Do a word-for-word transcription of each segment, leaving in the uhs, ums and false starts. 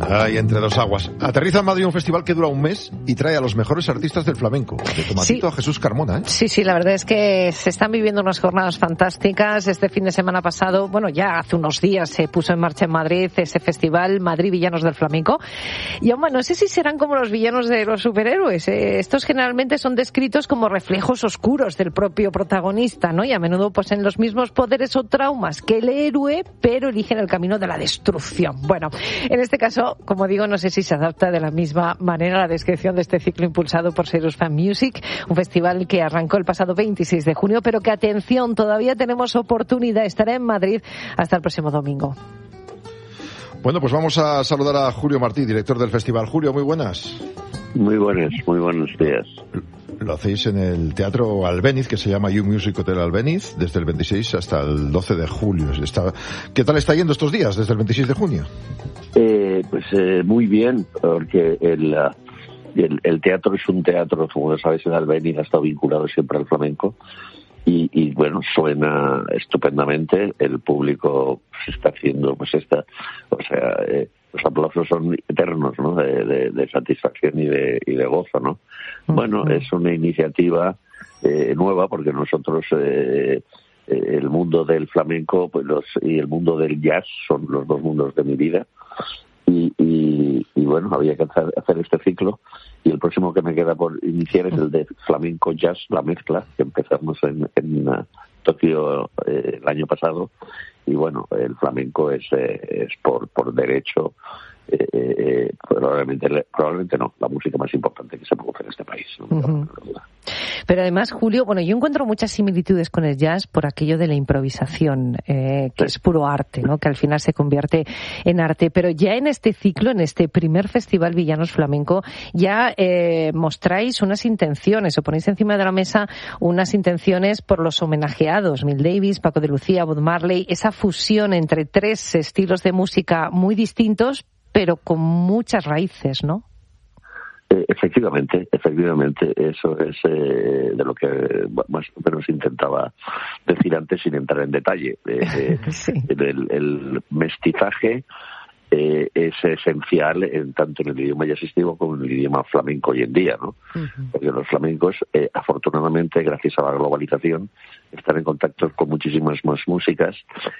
Ahí entre dos aguas. Aterriza en Madrid un festival que dura un mes y trae a los mejores artistas del flamenco. De Tomatito sí. a Jesús Carmona, ¿eh? Sí, sí, la verdad es que se están viviendo unas jornadas fantásticas. Este fin de semana pasado, bueno, ya hace unos días se puso en marcha en Madrid ese festival Madrid Villanos del Flamenco. Y aún no sé si serán como los villanos de los superhéroes. ¿eh? Estos generalmente son descritos como reflejos oscuros del propio protagonista, ¿no? Y a menudo poseen los mismos poderes o traumas que el héroe, pero eligen el camino de la destrucción. Bueno, en este caso, como digo, no sé si se adapta de la misma manera a la descripción de este ciclo impulsado por Serious Fan Music, un festival que arrancó el pasado veintiséis de junio, pero que, atención, todavía tenemos oportunidad. Estará en Madrid hasta el próximo domingo. Bueno, pues vamos a saludar a Julio Martí, director del festival. Julio, muy buenas. Muy buenas, muy buenos días. Lo hacéis en el Teatro Albéniz, que se llama You Music Hotel Albéniz, desde el veintiséis hasta el doce de julio. Está... ¿Qué tal está yendo estos días, desde el veintiséis de junio? Eh, pues eh, muy bien, porque el, el, el teatro es un teatro, como sabéis, en Albéniz ha estado vinculado siempre al flamenco. Y, y bueno, suena estupendamente, el público se está haciendo, pues esta, o sea, eh, los aplausos son eternos, ¿no? De, de, de satisfacción y de, y de gozo, ¿no? Uh-huh. Bueno, es una iniciativa eh, nueva porque nosotros, eh, eh, el mundo del flamenco pues los, y el mundo del jazz son los dos mundos de mi vida. Y, y, y bueno, había que hacer, hacer este ciclo, y el próximo que me queda por iniciar es el de flamenco jazz, la mezcla, que empezamos en, en uh, Tokio eh, el año pasado. Y bueno, el flamenco es, eh, es por, por derecho, eh, eh, probablemente, probablemente no, la música más importante que se produce en este país, ¿no? Uh-huh. Pero además, Julio, bueno, yo encuentro muchas similitudes con el jazz por aquello de la improvisación, eh, que sí. es puro arte, ¿no? Que al final se convierte en arte. Pero ya en este ciclo, en este primer Festival Villanos Flamenco, ya eh, mostráis unas intenciones, o ponéis encima de la mesa unas intenciones por los homenajeados, Miles Davis, Paco de Lucía, Bob Marley, esa fusión entre tres estilos de música muy distintos, pero con muchas raíces, ¿no? Eh, efectivamente, efectivamente, eso es eh, de lo que más o menos intentaba decir antes sin entrar en detalle. Eh, eh, sí. el, el mestizaje eh, es esencial en tanto en el idioma jazzístico como en el idioma flamenco hoy en día, ¿no? Uh-huh. Porque los flamencos, eh, afortunadamente, gracias a la globalización, están en contacto con muchísimas más músicas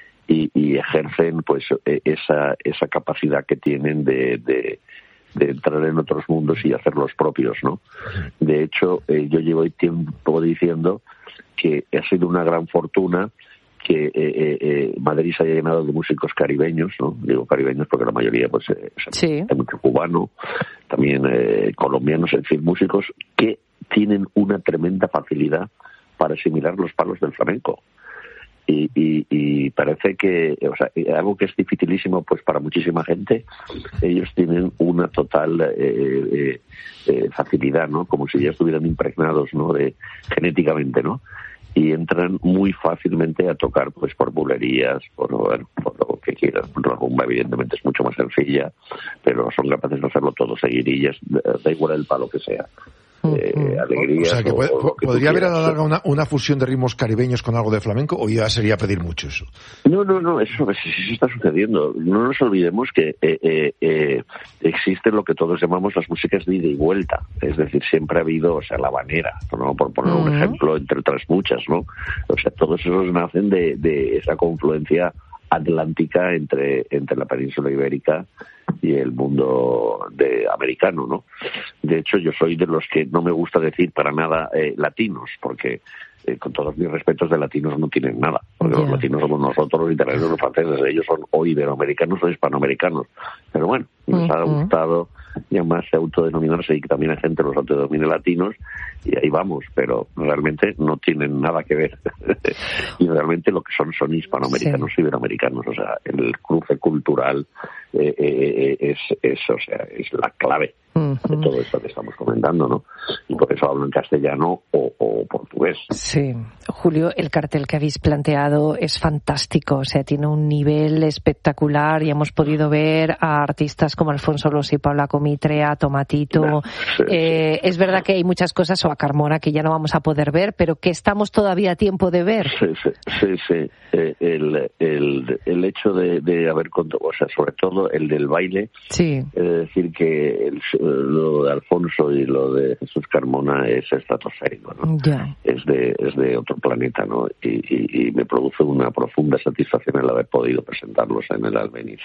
y, y ejercen, pues, eh, esa esa capacidad que tienen de, de de entrar en otros mundos y hacer los propios, ¿no? De hecho, eh, yo llevo tiempo diciendo que ha sido una gran fortuna que eh, eh, Madrid se haya llenado de músicos caribeños, ¿no? Digo caribeños porque la mayoría, pues, eh, sí. hay mucho cubano, también eh, colombianos, es decir, músicos que tienen una tremenda facilidad para asimilar los palos del flamenco. Y, y, y parece que, o sea, algo que es dificilísimo pues para muchísima gente, ellos tienen una total eh, eh, eh, facilidad, ¿no? Como si ya estuvieran impregnados, ¿no? De, genéticamente, ¿no? Y entran muy fácilmente a tocar pues por bulerías, por, por lo que quieran. La rumba evidentemente es mucho más sencilla, pero son capaces de hacerlo todo, seguirillas, da igual el palo que sea. Eh, alegrías. O sea, que, puede, o, que podría haber a la larga una, una fusión de ritmos caribeños con algo de flamenco, o ya sería pedir mucho eso. No, no, no, eso sí, sí está sucediendo. No nos olvidemos que eh, eh, eh, existe lo que todos llamamos las músicas de ida y vuelta. Es decir, siempre ha habido, o sea, la habanera, ¿no? Por poner uh-huh. un ejemplo, entre otras muchas, ¿no? O sea, todos esos nacen de, de esa confluencia atlántica entre, entre la península ibérica y el mundo de americano, ¿no? De hecho, yo soy de los que no me gusta decir para nada eh, latinos, porque eh, con todos mis respetos de latinos no tienen nada, porque yeah. los latinos somos nosotros, los italianos, los franceses, ellos son o iberoamericanos o hispanoamericanos. Pero bueno, nos uh-huh. ha gustado llamarse, autodenominarse, y que también hay gente los autodenomine latinos, y ahí vamos, pero realmente no tienen nada que ver. Y realmente lo que son son hispanoamericanos sí. iberoamericanos, o sea, el cruce cultural eh, eh, es, es, o sea, es la clave. uh-huh. de todo esto que estamos comentando, ¿no? Y por eso hablo en castellano o, o portugués. Sí. Julio, el cartel que habéis planteado es fantástico, o sea, tiene un nivel espectacular y hemos podido ver a artistas como Alfonso Los y Paula Comitre, a Tomatito. Sí, eh, sí. Es verdad que hay muchas cosas, o a Carmona, que ya no vamos a poder ver, pero que estamos todavía a tiempo de ver. Sí, sí, sí. sí. Eh, el, el, el hecho de, de haber contado, o sea, sobre todo el del baile, sí. es decir, que el, lo de Alfonso y lo de Jesús Carmona es estratosférico, ¿no? Ya. Es de, es de otro planeta, ¿no? Y, y, y me produce una profunda satisfacción el haber podido presentarlos en el Albéniz.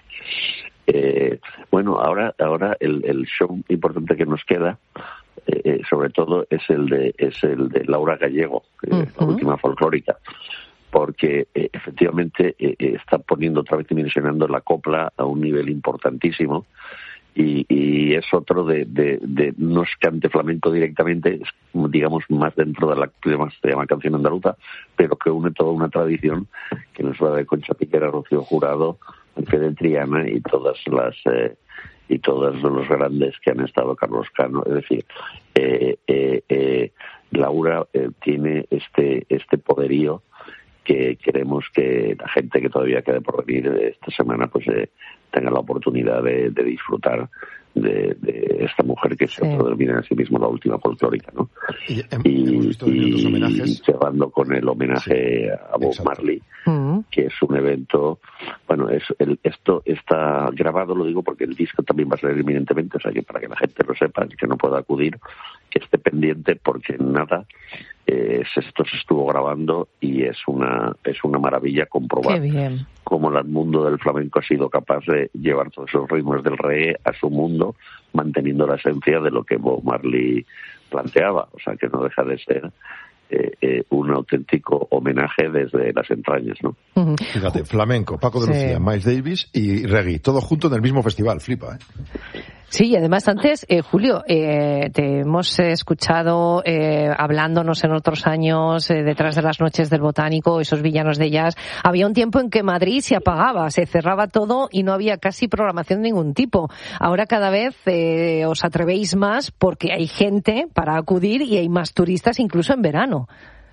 Eh, bueno, ahora, ahora el, el show importante que nos queda, eh, sobre todo, es el de, es el de Laura Gallego, eh, uh-huh. la última folclórica. Porque eh, efectivamente eh, está poniendo otra vez dimensionando la copla a un nivel importantísimo y, y es otro de, de, de no es cante flamenco directamente, es, digamos, más dentro de la que se llama canción andaluza, pero que une toda una tradición que nos va de Concha Piquera, Rocío Jurado, Fidel Triana y todas las eh, y todos los grandes que han estado, Carlos Cano, es decir, eh, eh, eh, Laura eh, tiene este este poderío que queremos que la gente que todavía quede por venir esta semana pues eh, tenga la oportunidad de, de disfrutar de, de esta mujer que se autodenomina a sí mismo la última folclórica, ¿no? Y, y, y, y cerrando con el homenaje sí, a Bob exacto. Marley, uh-huh. que es un evento, bueno, es el, esto está grabado, lo digo porque el disco también va a salir inminentemente, o sea que para que la gente lo sepa, que no pueda acudir, que esté pendiente porque nada, eh, esto se estuvo grabando y es una es una maravilla comprobar cómo el mundo del flamenco ha sido capaz de llevar todos esos ritmos del reggae a su mundo, manteniendo la esencia de lo que Bob Marley planteaba, o sea que no deja de ser eh, eh, un auténtico homenaje desde las entrañas, ¿no? Uh-huh. Fíjate, flamenco, Paco de Lucía, sí. Miles Davis y reggae, todo junto en el mismo festival, flipa, ¿eh? Sí, y además antes, eh, Julio, eh, te hemos escuchado eh, hablándonos en otros años, eh, detrás de las noches del Botánico, esos villanos de jazz. Había un tiempo en que Madrid se apagaba, se cerraba todo y no había casi programación de ningún tipo. Ahora cada vez eh, os atrevéis más porque hay gente para acudir y hay más turistas incluso en verano.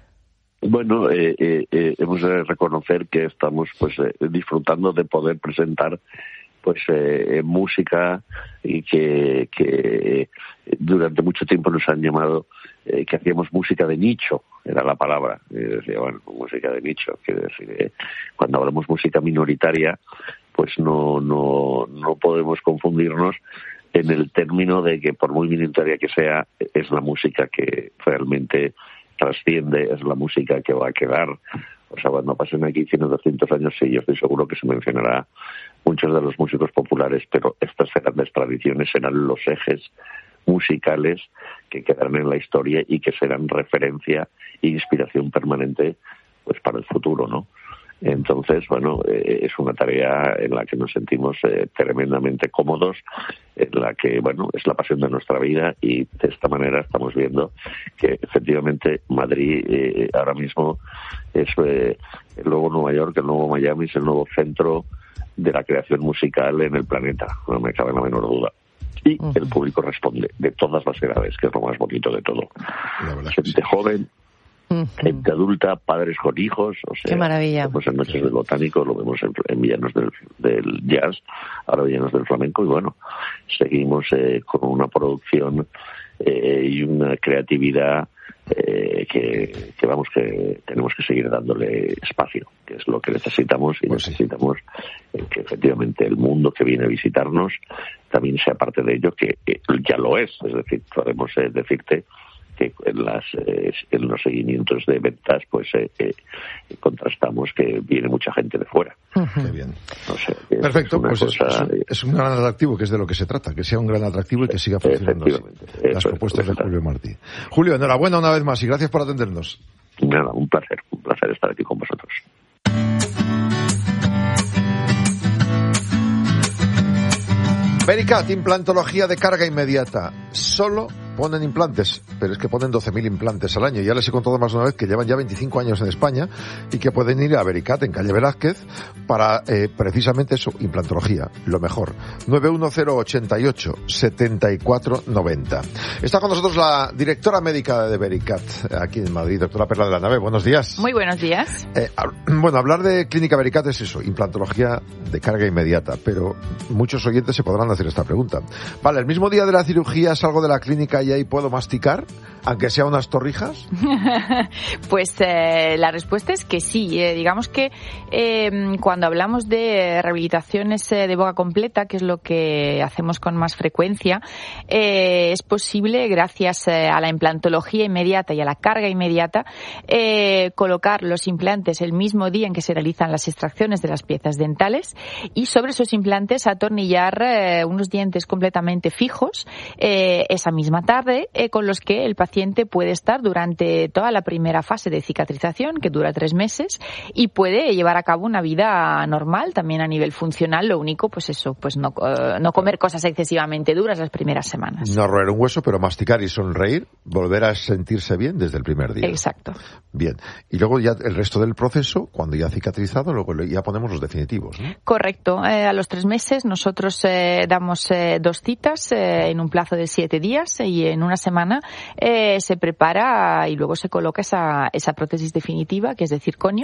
Bueno, eh, eh, eh, hemos de reconocer que estamos pues eh, disfrutando de poder presentar pues eh, música y que, que durante mucho tiempo nos han llamado eh, que hacíamos música de nicho, era la palabra. Y decía, bueno, música de nicho, quiere decir, eh, cuando hablamos música minoritaria, pues no, no, no podemos confundirnos en el término de que por muy minoritaria que sea, es la música que realmente trasciende, es la música que va a quedar. O sea, cuando pasen aquí cien o doscientos años, sí, yo estoy seguro que se mencionará muchos de los músicos populares, pero estas grandes tradiciones serán los ejes musicales que quedarán en la historia y que serán referencia e inspiración permanente pues para el futuro, ¿no? Entonces, bueno, eh, es una tarea en la que nos sentimos eh, tremendamente cómodos, en la que, bueno, es la pasión de nuestra vida y de esta manera estamos viendo que efectivamente Madrid eh, ahora mismo es eh, el nuevo Nueva York, el nuevo Miami, es el nuevo centro de la creación musical en el planeta, no me cabe la menor duda. Y uh-huh. el público responde de todas las edades, que es lo más bonito de todo. Gente sí. joven, uh-huh. gente adulta, padres con hijos, o sea, qué maravilla. Lo vemos en Noches del Botánico, lo vemos en, en Villanos del, del Jazz, ahora Villanos del Flamenco, y bueno, seguimos eh, con una producción eh, y una creatividad eh, que, que vamos que tenemos que seguir dándole espacio, que es lo que necesitamos y pues necesitamos sí. que efectivamente el mundo que viene a visitarnos también sea parte de ello, que, que ya lo es, es decir, podemos eh, decirte que en, las, eh, en los seguimientos de ventas pues eh, eh, contrastamos que viene mucha gente de fuera. Uh-huh. Qué bien. O sea, perfecto, pues cosa, es, un, es un gran atractivo, que es de lo que se trata, que sea un gran atractivo y que siga funcionando así. Las propuestas de Julio Martí. Julio, enhorabuena una vez más y gracias por atendernos. Nada, un placer, un placer estar aquí con vosotros. Vericat, implantología de carga inmediata. Solo ponen implantes, pero es que ponen doce mil implantes al año. Ya les he contado más de una vez que llevan ya veinticinco años en España y que pueden ir a Vericat, en calle Velázquez, para eh, precisamente eso, implantología, lo mejor. nueve uno cero ocho ocho siete cuatro nueve cero. Está con nosotros la directora médica de Vericat, aquí en Madrid, doctora Perla de la Nave. Buenos días. Muy buenos días. Eh, bueno, hablar de Clínica Vericat es eso, implantología de carga inmediata, pero muchos oyentes se podrán hacer esta pregunta. Vale, el mismo día de la cirugía salgo de la clínica y ahí puedo masticar, aunque sea unas torrijas. Pues eh, la respuesta es que sí. Eh, digamos que eh, cuando hablamos de rehabilitaciones eh, de boca completa, que es lo que hacemos con más frecuencia, eh, es posible, gracias eh, a la implantología inmediata y a la carga inmediata, eh, colocar los implantes el mismo día en que se realizan las extracciones de las piezas dentales y sobre esos implantes atornillar eh, unos dientes completamente fijos eh, esa misma tarde, eh, con los que el paciente puede estar durante toda la primera fase de cicatrización, que dura tres meses, y puede llevar a cabo una vida normal, también a nivel funcional. Lo único, pues eso, pues no, uh, no comer cosas excesivamente duras las primeras semanas. No roer un hueso, pero masticar y sonreír, volver a sentirse bien desde el primer día. Exacto. Bien. Y luego ya el resto del proceso, cuando ya ha cicatrizado, luego ya ponemos los definitivos, ¿no? Correcto. Eh, a los tres meses nosotros eh, damos eh, dos citas eh, en un plazo de siete días y en una semana eh, se prepara y luego se coloca esa, esa prótesis definitiva, que es de circonio,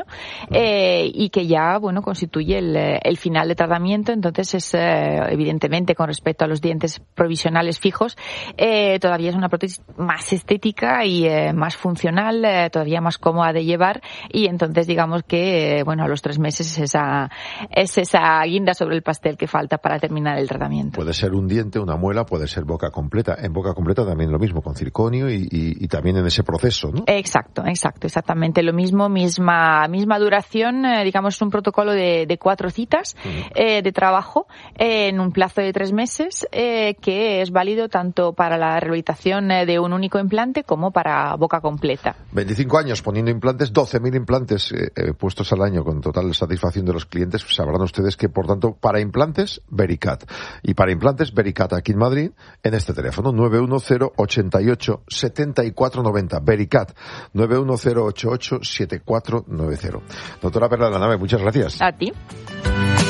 eh, y que ya, bueno, constituye el, el final de tratamiento. Entonces es, eh, evidentemente, con respecto a los dientes provisionales fijos, eh, todavía es una prótesis más estética y eh, más funcional, eh, todavía más cómoda de llevar, y entonces digamos que, eh, bueno, a los tres meses es esa, es esa guinda sobre el pastel que falta para terminar el tratamiento. Puede ser un diente, una muela, puede ser boca completa. En boca completa también lo mismo, con circonio y, y, y también en ese proceso, ¿no? Exacto, exacto, exactamente lo mismo, misma misma duración, eh, digamos un protocolo de, de cuatro citas uh-huh. eh, de trabajo eh, en un plazo de tres meses, eh, que es válido tanto para la rehabilitación eh, de un único implante como para boca completa. veinticinco años poniendo implantes, doce mil implantes eh, eh, puestos al año con total satisfacción de los clientes. Sabrán ustedes que, por tanto, para implantes, Vericat. Y para implantes, Vericat aquí en Madrid, en este teléfono, nueve uno cero ocho ocho siete cuatro nueve cero. Vericat, nueve uno cero ocho ocho siete cuatro nueve cero. Doctora Perla de la Nave, muchas gracias. A ti.